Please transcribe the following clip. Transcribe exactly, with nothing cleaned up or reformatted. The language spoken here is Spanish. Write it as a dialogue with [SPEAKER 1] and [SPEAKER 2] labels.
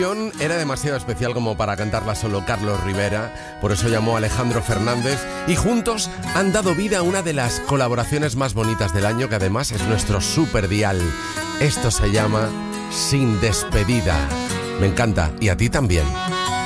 [SPEAKER 1] Era demasiado especial como para cantarla solo Carlos Rivera, por eso llamó a Alejandro Fernández y juntos han dado vida a una de las colaboraciones más bonitas del año, que además es nuestro super dial. Esto se llama Sin Despedida. Me encanta, y a ti también.